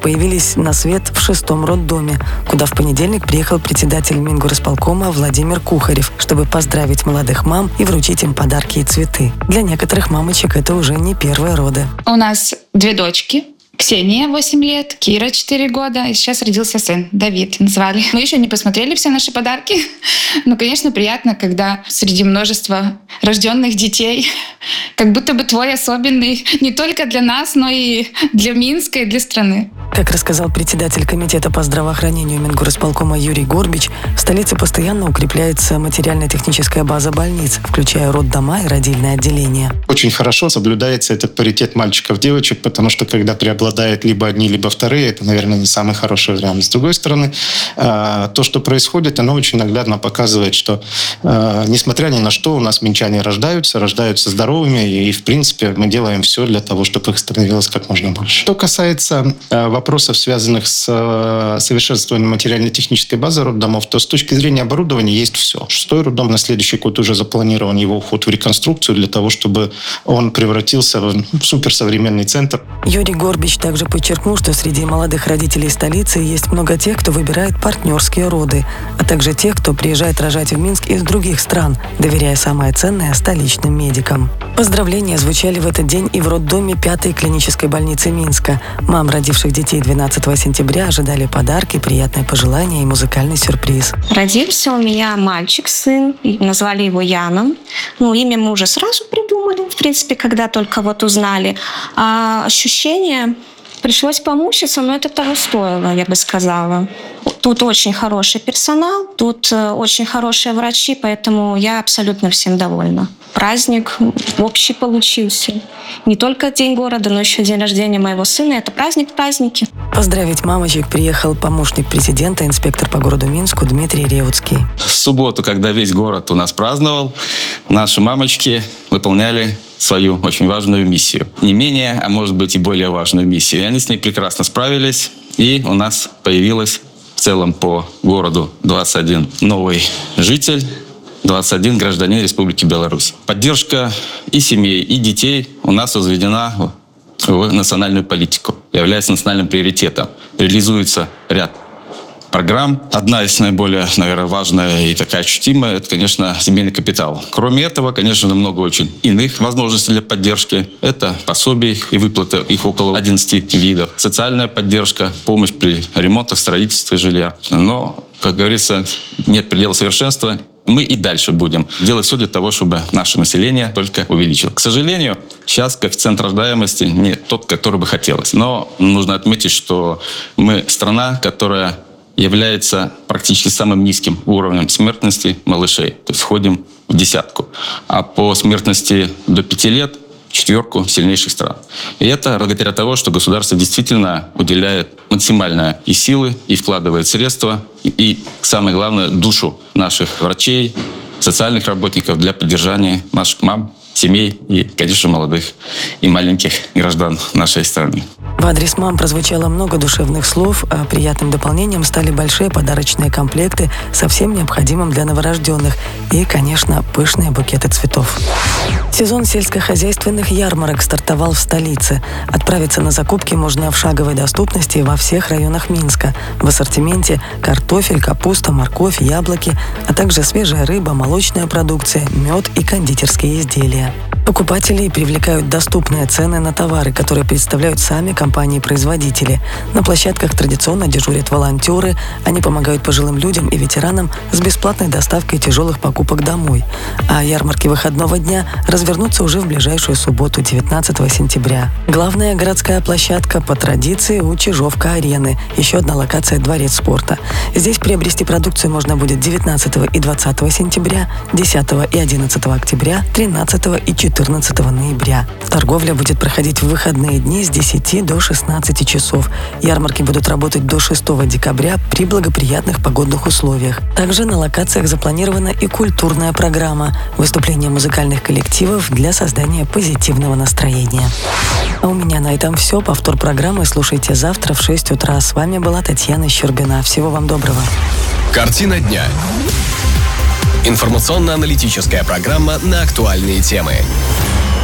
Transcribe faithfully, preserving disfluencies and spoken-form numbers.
появились на свет в шестом роддоме, куда в понедельник приехал председатель Мингорисполкома Владимир Кухарев, чтобы поздравить молодых мам и вручить им подарки и цветы. Для некоторых мамочек это уже не первые роды. У нас две дочки. Ксения восемь лет, Кира четыре года, и сейчас родился сын, Давид назвали. Мы еще не посмотрели все наши подарки, но, конечно, приятно, когда среди множества рожденных детей как будто бы твой особенный не только для нас, но и для Минска, и для страны. Как рассказал председатель комитета по здравоохранению Мингорисполкома Юрий Горбич, в столице постоянно укрепляется материально-техническая база больниц, включая роддома и родильное отделение. Очень хорошо соблюдается этот паритет мальчиков-девочек, потому что когда преобладают либо одни, либо вторые, это, наверное, не самый хороший вариант. С другой стороны, то, что происходит, оно очень наглядно показывает, что, несмотря ни на что, у нас минчане рождаются, рождаются здоровыми, и, в принципе, мы делаем все для того, чтобы их становилось как можно больше. Что касается вопросов, связанных с совершенствованием материально-технической базы роддомов, то с точки зрения оборудования есть все. Шестой роддом на следующий год уже запланирован его уход в реконструкцию для того, чтобы он превратился в суперсовременный центр. Юрий Горбич также подчеркнул, что среди молодых родителей столицы есть много тех, кто выбирает партнерские роды, а также тех, кто приезжает рожать в Минск из других стран, доверяя самое ценное столичным медикам. Поздравления звучали в этот день и в роддоме пятой клинической больницы Минска. Мам, родивших детей двенадцатого сентября, ожидали подарки, приятные пожелания и музыкальный сюрприз. Родился у меня мальчик, сын, назвали его Яном. Ну, имя мы уже сразу придумали, в принципе, когда только вот узнали. А ощущение... Пришлось помучиться, но это того стоило, я бы сказала. Тут очень хороший персонал, тут очень хорошие врачи, поэтому я абсолютно всем довольна. Праздник общий получился. Не только День города, но еще день рождения моего сына. Это праздник праздники. Поздравить мамочек приехал помощник президента, инспектор по городу Минску Дмитрий Реутский. В субботу, когда весь город у нас праздновал, наши мамочки выполняли свою очень важную миссию. Не менее, а может быть и более важную миссию. И они с ней прекрасно справились. И у нас появилось в целом по городу двадцать один новый житель, двадцать один гражданин Республики Беларусь. Поддержка и семей, и детей у нас возведена в национальную политику, является национальным приоритетом. Реализуется ряд программ. Одна из наиболее, наверное, важная и такая ощутимая, это, конечно, семейный капитал. Кроме этого, конечно, много очень иных возможностей для поддержки. Это пособия и выплаты, их около одиннадцати видов. Социальная поддержка, помощь при ремонтах, строительстве жилья. Но, как говорится, нет предела совершенства. Мы и дальше будем делать все для того, чтобы наше население только увеличилось. К сожалению, сейчас коэффициент рождаемости не тот, который бы хотелось. Но нужно отметить, что мы страна, которая является практически самым низким уровнем смертности малышей. То есть входим в десятку. А по смертности до пяти лет в четверку сильнейших стран. И это благодаря тому, что государство действительно уделяет максимально и силы, и вкладывает средства, и, и самое главное, душу наших врачей, социальных работников для поддержания наших мам, семей и, конечно, молодых и маленьких граждан нашей страны. В адрес мам прозвучало много душевных слов, а приятным дополнением стали большие подарочные комплекты со всем необходимым для новорожденных и, конечно, пышные букеты цветов. Сезон сельскохозяйственных ярмарок стартовал в столице. Отправиться на закупки можно в шаговой доступности во всех районах Минска. В ассортименте картофель, капуста, морковь, яблоки, а также свежая рыба, молочная продукция, мед и кондитерские изделия. Покупателей привлекают доступные цены на товары, которые представляют сами компании-производители. На площадках традиционно дежурят волонтеры. Они помогают пожилым людям и ветеранам с бесплатной доставкой тяжелых покупок домой. А ярмарки выходного дня развернутся уже в ближайшую субботу, девятнадцатого сентября. Главная городская площадка по традиции у Чижовка-арены. Еще одна локация — дворец спорта. Здесь приобрести продукцию можно будет девятнадцатого и двадцатого сентября, десятого и одиннадцатого октября, тринадцатого и четырнадцатого ноября. Торговля будет проходить в выходные дни с десяти до шестнадцати часов. Ярмарки будут работать до шестого декабря при благоприятных погодных условиях. Также на локациях запланирована и культурная программа – выступления музыкальных коллективов для создания позитивного настроения. А у меня на этом все. Повтор программы слушайте завтра в шесть утра. С вами была Татьяна Щербина. Всего вам доброго. Картина дня. Информационно-аналитическая программа на актуальные темы.